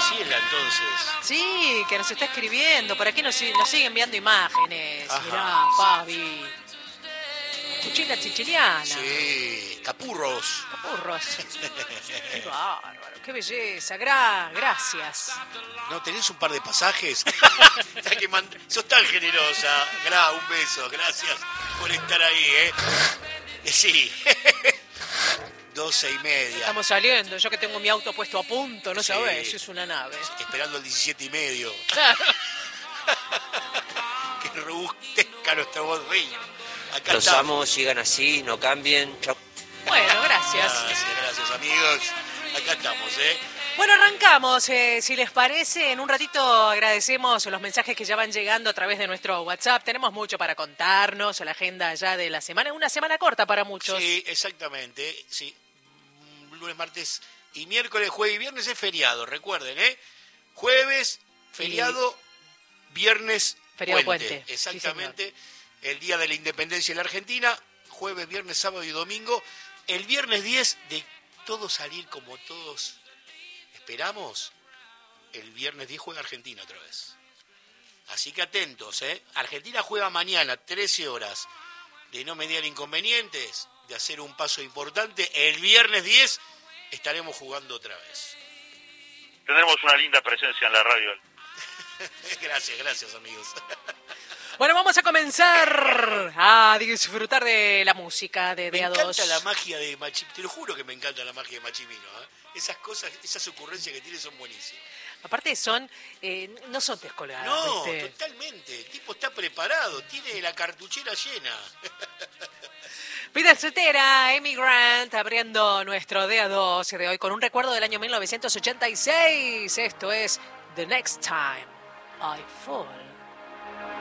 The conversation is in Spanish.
Graciela, entonces. Sí, que nos está escribiendo. Por aquí nos sigue enviando imágenes. Ajá. Mirá, Fabi. Cuchilla chichiliana. Sí, capurros. Capurros. Qué bárbaro, qué belleza. Gracias. ¿No tenés un par de pasajes? Sos tan generosa. Un beso, gracias por estar ahí, Sí. 12:30. Estamos saliendo. Yo que tengo mi auto puesto a punto, no Sí. sabés, es una nave. Esperando el 17:30. Claro. Qué robustezca nuestra voz, rey. Acá Los estamos. amo, sigan así, no cambien. Chau. Bueno, gracias. Gracias, amigos. Acá estamos, Bueno, arrancamos. Si les parece, en un ratito agradecemos los mensajes que ya van llegando a través de nuestro WhatsApp. Tenemos mucho para contarnos, la agenda ya de la semana. Una semana corta para muchos. Sí, exactamente. Sí. Lunes, martes y miércoles, jueves y viernes es feriado, recuerden, Jueves, feriado, viernes, Feriado puente. puente. Exactamente. El día de la independencia en la Argentina, jueves, viernes, sábado y domingo. El viernes 10, de todo salir como todos esperamos, el viernes 10 juega Argentina otra vez. Así que atentos, Argentina juega mañana, 13 horas. De no mediar inconvenientes, de hacer un paso importante, el viernes 10 estaremos jugando otra vez. Tendremos una linda presencia en la radio. Gracias, amigos. Bueno, vamos a comenzar a disfrutar de la música de Me A2. encanta la magia de Machimino, te lo juro que me encanta la magia de Machimino. Esas cosas, esas ocurrencias que tiene son buenísimas. Aparte no son descolgadas. No, ¿viste? totalmente. El tipo está preparado, tiene la cartuchera llena. Vida soltera, Amy Grant, abriendo nuestro DA2 de hoy con un recuerdo del año 1986. Esto es The Next Time I Fall.